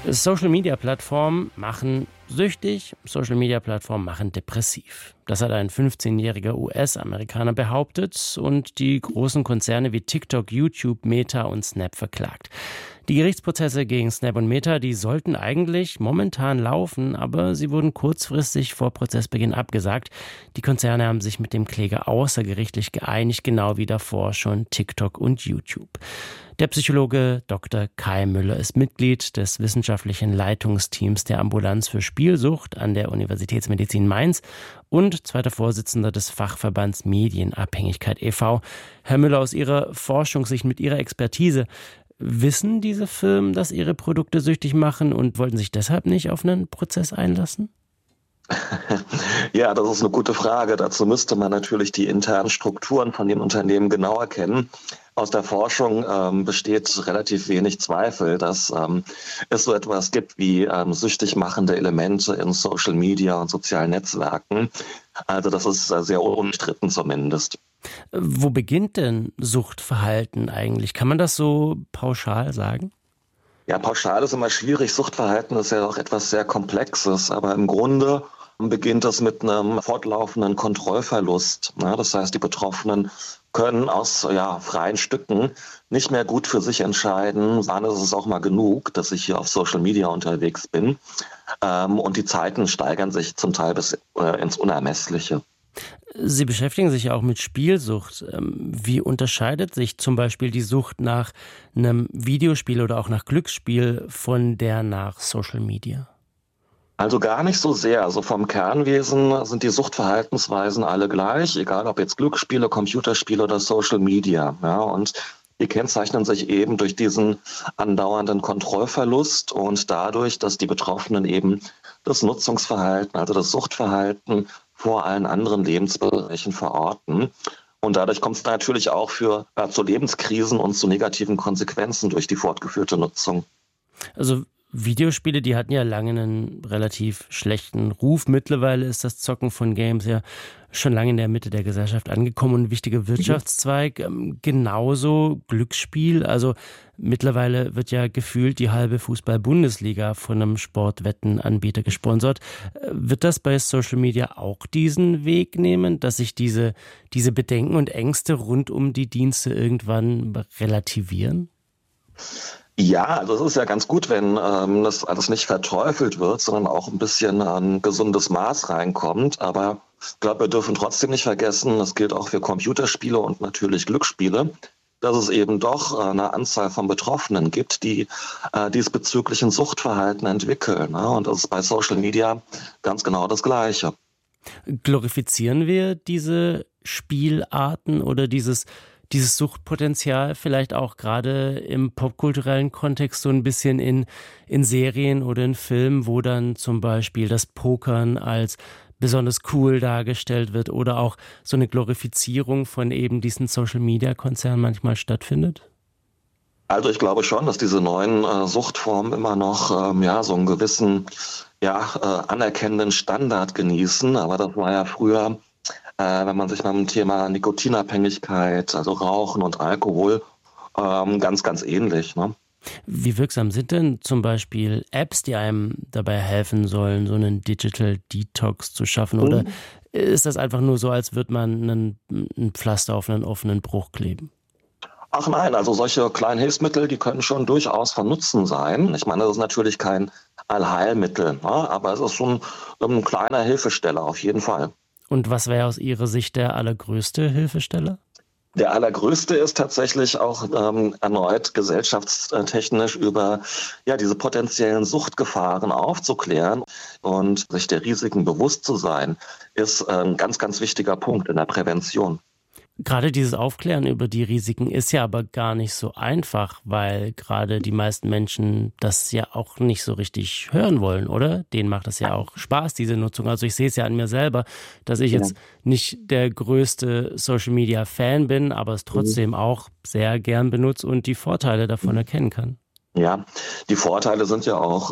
Social-Media-Plattformen machen süchtig, Social-Media-Plattformen machen depressiv. Das hat ein 15-jähriger US-Amerikaner behauptet und die großen Konzerne wie TikTok, YouTube, Meta und Snap verklagt. Die Gerichtsprozesse gegen Snap und Meta, die sollten eigentlich momentan laufen, aber sie wurden kurzfristig vor Prozessbeginn abgesagt. Die Konzerne haben sich mit dem Kläger außergerichtlich geeinigt, genau wie davor schon TikTok und YouTube. Der Psychologe Dr. Kai Müller ist Mitglied des wissenschaftlichen Leitungsteams der Ambulanz für Spielsucht an der Universitätsmedizin Mainz und zweiter Vorsitzender des Fachverbands Medienabhängigkeit e.V. Herr Müller, aus Ihrer Forschungssicht, mit Ihrer Expertise, wissen diese Firmen, dass ihre Produkte süchtig machen und wollten sich deshalb nicht auf einen Prozess einlassen? Ja, das ist eine gute Frage. Dazu müsste man natürlich die internen Strukturen von den Unternehmen genauer kennen. Aus der Forschung besteht relativ wenig Zweifel, dass es so etwas gibt wie süchtig machende Elemente in Social Media und sozialen Netzwerken. Also das ist sehr unumstritten zumindest. Wo beginnt denn Suchtverhalten eigentlich? Kann man das so pauschal sagen? Ja, pauschal ist immer schwierig. Suchtverhalten ist ja auch etwas sehr Komplexes, aber im Grunde beginnt es mit einem fortlaufenden Kontrollverlust. Ja, das heißt, die Betroffenen können aus freien Stücken nicht mehr gut für sich entscheiden, wann ist es auch mal genug, dass ich hier auf Social Media unterwegs bin. Und die Zeiten steigern sich zum Teil bis ins Unermessliche. Sie beschäftigen sich ja auch mit Spielsucht. Wie unterscheidet sich zum Beispiel die Sucht nach einem Videospiel oder auch nach Glücksspiel von der nach Social Media? Also gar nicht so sehr. Also vom Kernwesen sind die Suchtverhaltensweisen alle gleich, egal ob jetzt Glücksspiele, Computerspiele oder Social Media. Ja, und die kennzeichnen sich eben durch diesen andauernden Kontrollverlust und dadurch, dass die Betroffenen eben das Nutzungsverhalten, also das Suchtverhalten vor allen anderen Lebensbereichen verorten. Und dadurch kommt es natürlich auch zu Lebenskrisen und zu negativen Konsequenzen durch die fortgeführte Nutzung. Also Videospiele, die hatten ja lange einen relativ schlechten Ruf. Mittlerweile ist das Zocken von Games ja schon lange in der Mitte der Gesellschaft angekommen und ein wichtiger Wirtschaftszweig. Genauso Glücksspiel. Also mittlerweile wird ja gefühlt die halbe Fußball-Bundesliga von einem Sportwettenanbieter gesponsert. Wird das bei Social Media auch diesen Weg nehmen, dass sich diese Bedenken und Ängste rund um die Dienste irgendwann relativieren? Ja, also es ist ja ganz gut, wenn das alles nicht verteufelt wird, sondern auch ein bisschen ein gesundes Maß reinkommt. Aber ich glaube, wir dürfen trotzdem nicht vergessen, das gilt auch für Computerspiele und natürlich Glücksspiele, dass es eben doch eine Anzahl von Betroffenen gibt, die diesbezüglich ein Suchtverhalten entwickeln. Ne? Und das ist bei Social Media ganz genau das Gleiche. Glorifizieren wir diese Spielarten oder dieses Suchtpotenzial vielleicht auch gerade im popkulturellen Kontext so ein bisschen in Serien oder in Filmen, wo dann zum Beispiel das Pokern als besonders cool dargestellt wird oder auch so eine Glorifizierung von eben diesen Social-Media-Konzernen manchmal stattfindet? Also ich glaube schon, dass diese neuen Suchtformen immer noch so einen gewissen anerkennenden Standard genießen. Aber das war ja früher, wenn man sich mal mit dem Thema Nikotinabhängigkeit, also Rauchen und Alkohol, ganz, ganz ähnlich. Ne? Wie wirksam sind denn zum Beispiel Apps, die einem dabei helfen sollen, so einen Digital Detox zu schaffen? Oder ist das einfach nur so, als würde man ein Pflaster auf einen offenen Bruch kleben? Ach nein, also solche kleinen Hilfsmittel, die können schon durchaus von Nutzen sein. Ich meine, das ist natürlich kein Allheilmittel, ne? Aber es ist schon ein kleiner Hilfesteller auf jeden Fall. Und was wäre aus Ihrer Sicht der allergrößte Hilfesteller? Der allergrößte ist tatsächlich auch erneut gesellschaftstechnisch über diese potenziellen Suchtgefahren aufzuklären und sich der Risiken bewusst zu sein, ist ein ganz, ganz wichtiger Punkt in der Prävention. Gerade dieses Aufklären über die Risiken ist ja aber gar nicht so einfach, weil gerade die meisten Menschen das ja auch nicht so richtig hören wollen, oder? Denen macht das ja auch Spaß, diese Nutzung. Also ich sehe es ja an mir selber, dass ich jetzt nicht der größte Social-Media-Fan bin, aber es trotzdem auch sehr gern benutze und die Vorteile davon erkennen kann. Ja, die Vorteile sind ja auch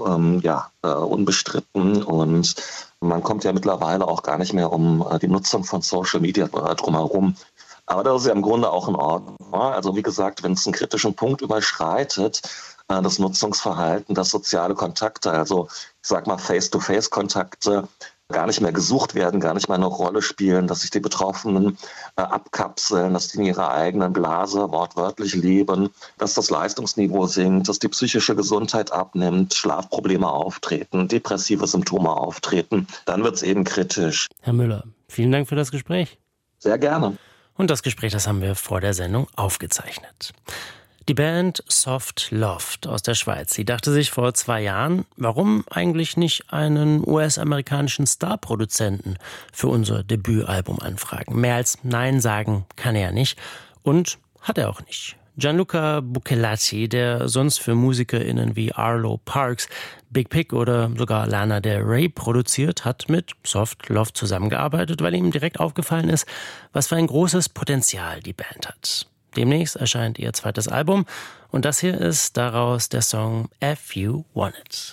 unbestritten und man kommt ja mittlerweile auch gar nicht mehr um die Nutzung von Social Media drumherum. Aber das ist ja im Grunde auch in Ordnung. Also wie gesagt, wenn es einen kritischen Punkt überschreitet, das Nutzungsverhalten, das soziale Kontakte, also ich sag mal Face-to-Face-Kontakte, gar nicht mehr gesucht werden, gar nicht mehr eine Rolle spielen, dass sich die Betroffenen abkapseln, dass die in ihrer eigenen Blase wortwörtlich leben, dass das Leistungsniveau sinkt, dass die psychische Gesundheit abnimmt, Schlafprobleme auftreten, depressive Symptome auftreten. Dann wird es eben kritisch. Herr Müller, vielen Dank für das Gespräch. Sehr gerne. Und das Gespräch, das haben wir vor der Sendung aufgezeichnet. Die Band Soft Loft aus der Schweiz, die dachte sich vor 2 Jahren, warum eigentlich nicht einen US-amerikanischen Starproduzenten für unser Debütalbum anfragen? Mehr als Nein sagen kann er ja nicht und hat er auch nicht. Gianluca Bucellati, der sonst für MusikerInnen wie Arlo Parks, Big Pig oder sogar Lana Del Rey produziert, hat mit Soft Loft zusammengearbeitet, weil ihm direkt aufgefallen ist, was für ein großes Potenzial die Band hat. Demnächst erscheint ihr zweites Album und das hier ist daraus der Song If You Want It.